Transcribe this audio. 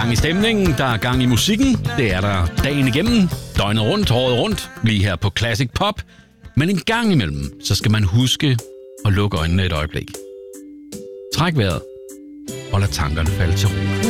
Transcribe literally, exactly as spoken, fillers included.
gang i stemningen, der er gang i musikken. Det er der dagen igennem, døgnet rundt, året rundt, lige her på Classic Pop. Men en gang imellem, så skal man huske at lukke øjnene et øjeblik. Træk vejret og lad tankerne falde til ro.